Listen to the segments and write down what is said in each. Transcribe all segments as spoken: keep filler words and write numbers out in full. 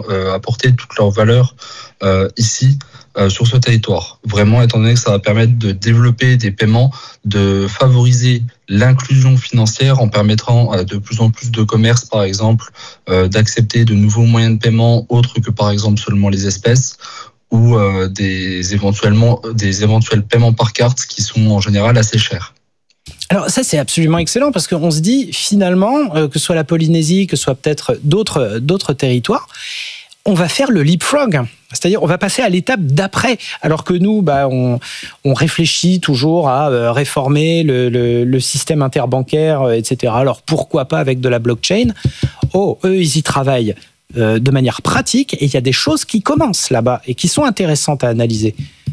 euh, apporter toute leur valeur euh, ici, euh, sur ce territoire. Vraiment, étant donné que ça va permettre de développer des paiements, de favoriser l'inclusion financière en permettant à de plus en plus de commerces, par exemple, euh, d'accepter de nouveaux moyens de paiement autres que par exemple seulement les espèces, ou euh, des, éventuellement, des éventuels paiements par carte qui sont en général assez chers. Alors ça, c'est absolument excellent parce qu'on se dit finalement, euh, que ce soit la Polynésie, que ce soit peut-être d'autres, d'autres territoires, on va faire le leapfrog. C'est-à-dire, on va passer à l'étape d'après. Alors que nous, bah, on, on réfléchit toujours à euh, réformer le, le, le système interbancaire, euh, et cetera. Alors pourquoi pas avec de la blockchain ? Oh, eux, ils y travaillent euh, de manière pratique et il y a des choses qui commencent là-bas et qui sont intéressantes à analyser.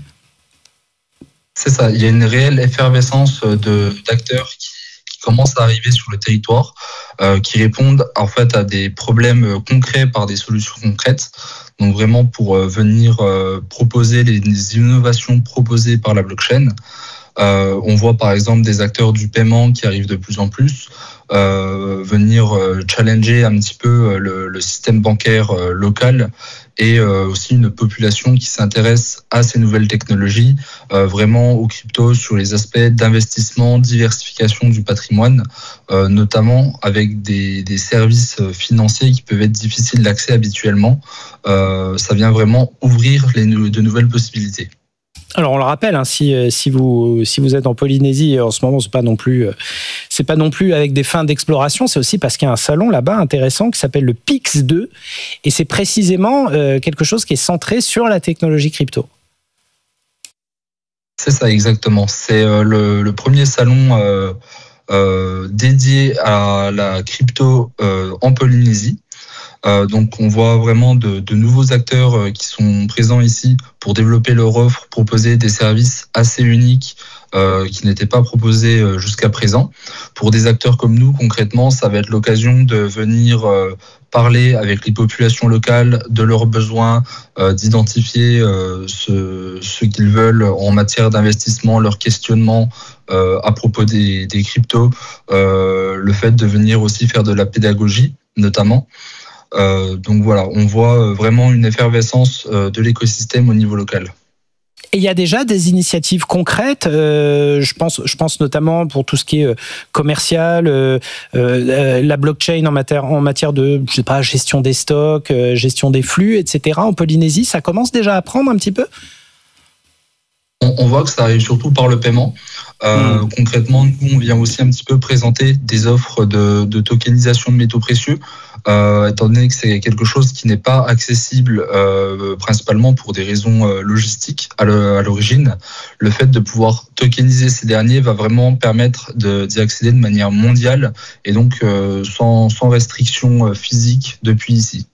C'est ça, il y a une réelle effervescence de, d'acteurs qui, qui commencent à arriver sur le territoire, euh, qui répondent en fait à des problèmes concrets par des solutions concrètes. Donc vraiment pour euh, venir euh, proposer les, les innovations proposées par la blockchain. Euh, on voit par exemple des acteurs du paiement qui arrivent de plus en plus, euh, venir euh, challenger un petit peu le, le système bancaire euh, local et euh, aussi une population qui s'intéresse à ces nouvelles technologies, euh, vraiment aux cryptos sur les aspects d'investissement, diversification du patrimoine, euh, notamment avec des, des services financiers qui peuvent être difficiles d'accès habituellement. Euh, ça vient vraiment ouvrir les, de nouvelles possibilités. Alors on le rappelle, hein, si si vous si vous êtes en Polynésie en ce moment, c'est pas non plus c'est pas non plus avec des fins d'exploration, c'est aussi parce qu'il y a un salon là-bas intéressant qui s'appelle le P I X deux et c'est précisément euh, quelque chose qui est centré sur la technologie crypto. C'est ça exactement. C'est euh, le, le premier salon euh, euh, dédié à la crypto euh, en Polynésie. Euh, donc on voit vraiment de, de nouveaux acteurs euh, qui sont présents ici pour développer leur offre, proposer des services assez uniques euh, qui n'étaient pas proposés euh, jusqu'à présent. Pour des acteurs comme nous, concrètement, ça va être l'occasion de venir euh, parler avec les populations locales de leurs besoins, euh, d'identifier euh, ce, ce qu'ils veulent en matière d'investissement, leurs questionnements euh, à propos des, des cryptos, euh, le fait de venir aussi faire de la pédagogie notamment. Euh, donc voilà, on voit vraiment une effervescence euh, de l'écosystème au niveau local. Et il y a déjà des initiatives concrètes, euh, je pense, je pense notamment pour tout ce qui est euh, commercial, euh, euh, la blockchain en matière, en matière de, je sais pas, gestion des stocks, euh, gestion des flux, et cetera. En Polynésie, ça commence déjà à prendre un petit peu ? On, on voit que ça arrive surtout par le paiement. Euh, mmh. Concrètement, nous, on vient aussi un petit peu présenter des offres de, de tokenisation de métaux précieux, euh, étant donné que c'est quelque chose qui n'est pas accessible euh, principalement pour des raisons euh, logistiques à, le, à l'origine. Le fait de pouvoir tokeniser ces derniers va vraiment permettre de, d'y accéder de manière mondiale et donc euh, sans, sans restriction physique depuis ici.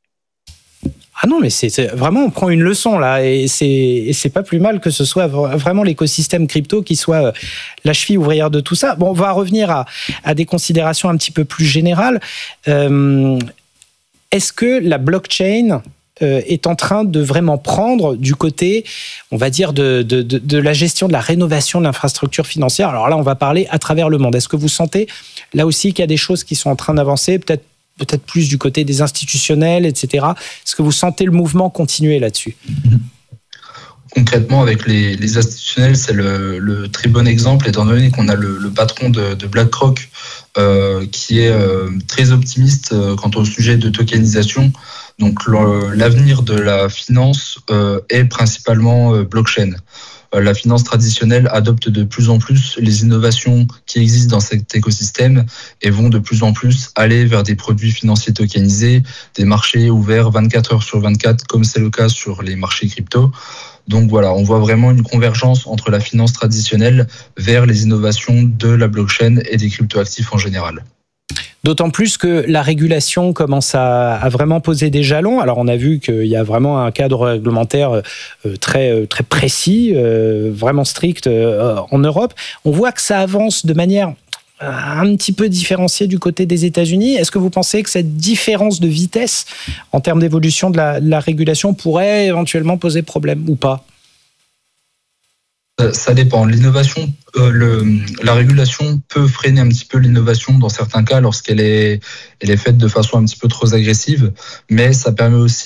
Ah non, mais c'est, c'est vraiment, on prend une leçon là, et c'est, et c'est pas plus mal que ce soit vraiment l'écosystème crypto qui soit la cheville ouvrière de tout ça. Bon, on va revenir à, à des considérations un petit peu plus générales. Euh, est-ce que la blockchain euh, est en train de vraiment prendre du côté, on va dire, de, de, de, de la gestion de la rénovation de l'infrastructure financière ? Alors là, on va parler à travers le monde. Est-ce que vous sentez là aussi qu'il y a des choses qui sont en train d'avancer, peut-être peut-être plus du côté des institutionnels, et cetera. Est-ce que vous sentez le mouvement continuer là-dessus ? Concrètement, avec les, les institutionnels, c'est le, le très bon exemple, étant donné qu'on a le, le patron de, de BlackRock euh, qui est euh, très optimiste euh, quant au sujet de tokenisation. Donc le, l'avenir de la finance euh, est principalement euh, blockchain. La finance traditionnelle adopte de plus en plus les innovations qui existent dans cet écosystème et vont de plus en plus aller vers des produits financiers tokenisés, des marchés ouverts vingt-quatre heures sur vingt-quatre, comme c'est le cas sur les marchés crypto. Donc voilà, on voit vraiment une convergence entre la finance traditionnelle vers les innovations de la blockchain et des cryptoactifs en général. D'autant plus que la régulation commence à, à vraiment poser des jalons. Alors, on a vu qu'il y a vraiment un cadre réglementaire très, très précis, vraiment strict en Europe. On voit que ça avance de manière un petit peu différenciée du côté des États-Unis. Est-ce que vous pensez que cette différence de vitesse en termes d'évolution de la, de la régulation pourrait éventuellement poser problème ou pas ? Ça dépend. L'innovation, euh, le, la régulation peut freiner un petit peu l'innovation dans certains cas lorsqu'elle est, elle est faite de façon un petit peu trop agressive, mais ça permet aussi